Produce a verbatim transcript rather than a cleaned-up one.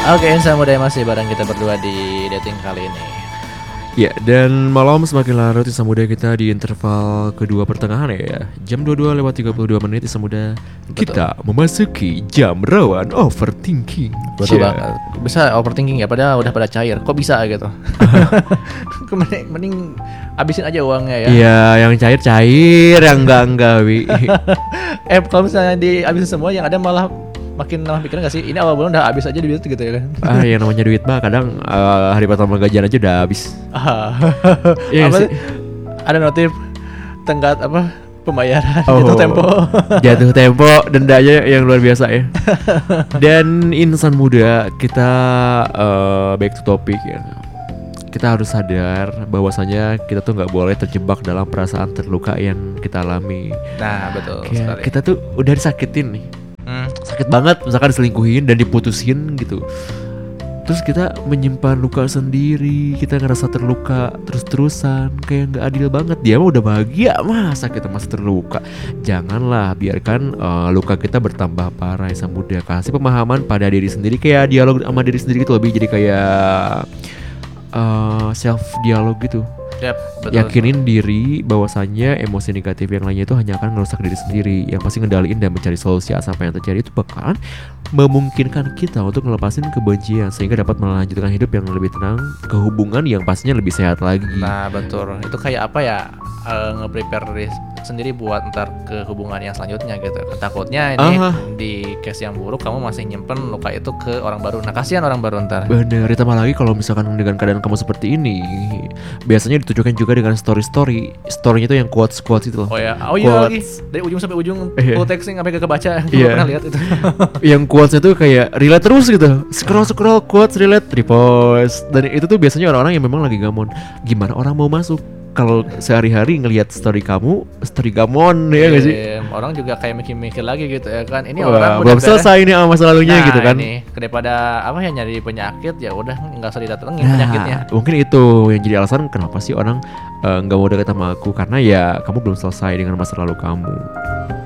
Oke, Insan Muda masih bareng kita berdua di dating kali ini. Ya, dan malam semakin larut Insan Muda kita di interval kedua pertengahan ya. Jam dua puluh dua lewat tiga puluh dua menit Insan Muda. Kita memasuki jam rawan overthinking. Betul Yeah. banget. Bisa overthinking ya, padahal udah pada cair. Kok bisa gitu? mending, mending abisin aja uangnya ya. Iya, yang cair-cair, yang enggak-enggak, Wi. eh, kalau misalnya dihabisin semua, yang ada malah makin nambah pikiran gak sih? Ini awal bulan udah habis aja duit gitu ya kan? Ah, yang namanya duit mah kadang uh, hari pertama gajian aja udah habis. Ah. Iya apa sih. sih? Ada notif tenggat apa pembayaran Oh, jatuh tempo. Jatuh tempo, dendanya yang luar biasa ya. Dan Insan Muda kita uh, back to topic ya. Kita harus sadar bahwasanya kita tuh nggak boleh terjebak dalam perasaan terluka yang kita alami. Nah, betul Kayak sekali. kita tuh udah disakitin nih, Hmm. sakit banget, misalkan diselingkuhin dan diputusin gitu. Terus kita menyimpan luka sendiri, kita ngerasa terluka terus-terusan, kayak nggak adil banget. Dia mah udah bahagia, masa kita masih terluka? Janganlah biarkan uh, luka kita bertambah parah. Insan Muda kasih pemahaman pada diri sendiri, kayak dialog sama diri sendiri gitu, lebih jadi kayak uh, self dialog gitu. Yap, betul. Yakinin diri bahwasannya emosi negatif yang lainnya itu hanya akan merusak diri sendiri. Yang pasti ngedaliin dan mencari solusi atas apa yang terjadi itu bakalan memungkinkan kita untuk ngelepasin kebencian sehingga dapat melanjutkan hidup yang lebih tenang, ke hubungan yang pastinya lebih sehat lagi. Nah, betul. Itu kayak apa ya? Uh, nge-prepare diri sendiri buat ntar ke hubungan yang selanjutnya gitu. Takutnya ini Aha. di case yang buruk kamu masih nyimpen luka itu ke orang baru. Nah, kasihan orang baru ntar. Bener, ditambah lagi kalau misalkan dengan keadaan kamu seperti ini, biasanya ditujukan juga dengan story-story. Story-nya itu yang quotes-quotes itu loh. Oh ya, oh iya lagi Quotes. dari ujung sampai ujung Iya. full texting sampai ke kebaca. Aku Iya. pernah lihat itu. Yang quotes-nya tuh kayak relate terus gitu. Scroll-scroll quotes relate, repost. Dan itu tuh biasanya orang-orang yang memang lagi gamon. Gimana orang mau masuk kalau sehari-hari ngelihat story kamu, story gamon ya gak sih? Iya, orang juga kayak mikir-mikir lagi gitu ya kan. Ini Wah, orang belum beres- selesai nih sama masa lalunya Nah, gitu kan. ini daripada apa ya nyari penyakit ya udah nggak usah didatengin Nah, penyakitnya. mungkin itu yang jadi alasan kenapa sih orang eh, nggak mau deket sama aku, karena ya kamu belum selesai dengan masa lalu kamu.